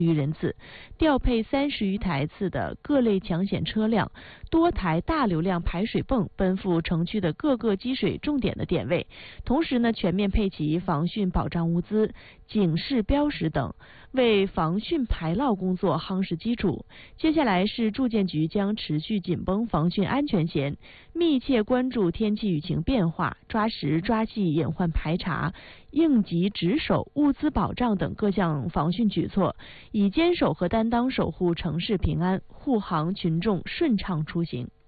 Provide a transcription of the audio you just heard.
余人次，调配30余台次的各类抢险车辆，多台大流量排水泵奔赴城区的各个积水重点的点位，同时呢，全面配齐防汛保障物资、警示标识等，为防汛排涝工作夯实基础。接下来是住建局将持续紧绷防汛安全线，密切关注天气雨情变化，抓实抓细隐患排查、应急值守、物资保障等各项防汛举措，以坚守和担当守护城市平安，护航群众顺畅出行。